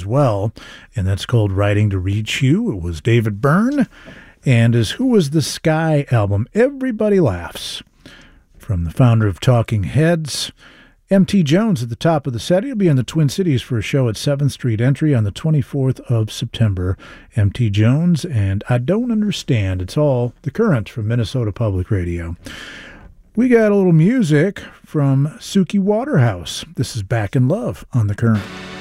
as well, and that's called Riding to Reach You. It was David Byrne, and his Who Was the Sky album, Everybody Laughs. From the founder of Talking Heads, M.T. Jones at the top of the set. He'll be in the Twin Cities for a show at 7th Street Entry on the 24th of September. M.T. Jones and I Don't Understand. It's all The Current from Minnesota Public Radio. We got a little music from Suki Waterhouse. This is Back in Love on The Current.